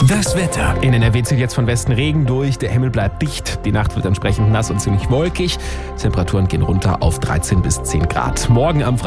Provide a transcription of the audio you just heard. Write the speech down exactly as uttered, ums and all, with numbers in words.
Das Wetter. In N R W zieht jetzt von Westen Regen durch, der Himmel bleibt dicht, die Nacht wird entsprechend nass und ziemlich wolkig. Temperaturen gehen runter auf dreizehn bis zehn Grad. Morgen am Freitag